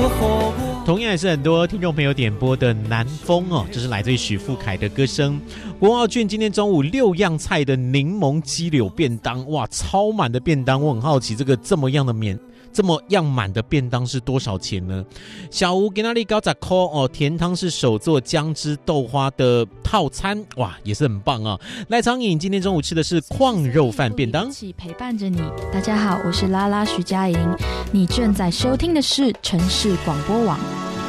同样也是很多听众朋友点播的南风哦，这是来自于许富凯的歌声。国傲俊今天中午6样菜的柠檬鸡柳便当，哇，超满的便当，我很好奇这个这么样满的便当是多少钱呢？小吴给那里高10块哦，甜汤是手做姜汁豆花的套餐，哇，也是很棒啊。赖昌颖今天中午吃的是矿肉饭便当， 一起陪伴着你。大家好，我是拉拉徐佳莹，你正在收听的是城市广播网。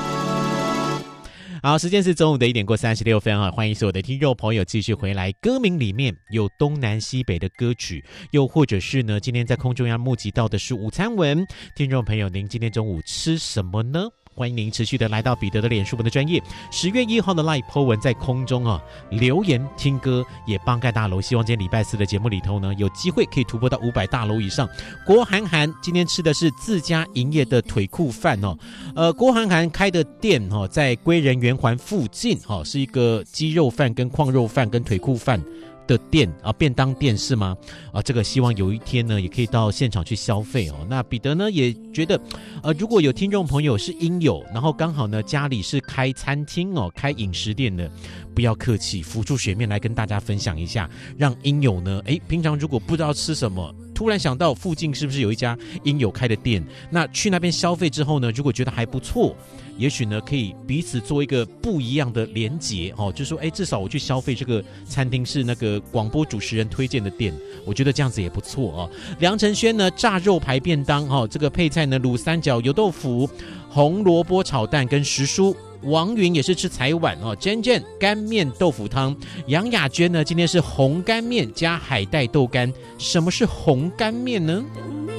好，时间是中午的1点过36分啊！欢迎所有的听众朋友继续回来。歌名里面有东南西北的歌曲，又或者是呢，今天在空中要募集到的是午餐文。听众朋友，您今天中午吃什么呢？欢迎您持续的来到彼得的脸书文的专页10月1号的 Live po 文在空中啊留言听歌，也帮盖大楼。希望今天礼拜4的节目里头呢，有机会可以突破到500大楼以上。郭涵涵今天吃的是自家营业的腿裤饭哦，郭涵涵开的店哦，在归仁圆环附近哦，是一个鸡肉饭跟矿肉饭跟腿裤饭的店啊，便当店是吗？啊，这个希望有一天呢，也可以到现场去消费哦。那彼得呢也觉得，如果有听众朋友是音友，然后刚好呢家里是开餐厅哦，开饮食店的，不要客气，浮出水面来跟大家分享一下，让音友呢，平常如果不知道吃什么，突然想到附近是不是有一家音友开的店，那去那边消费之后呢，如果觉得还不错，也许呢可以彼此做一个不一样的连结哦，就说至少我去消费这个餐厅是那个广播主持人推荐的店，我觉得这样子也不错哦。梁承轩呢炸肉排便当哦，这个配菜呢卤三角油豆腐、红萝卜炒蛋跟时蔬。王云也是吃彩碗哦，珍珍干面豆腐汤，杨雅娟呢今天是红干面加海带豆干。什么是红干面呢？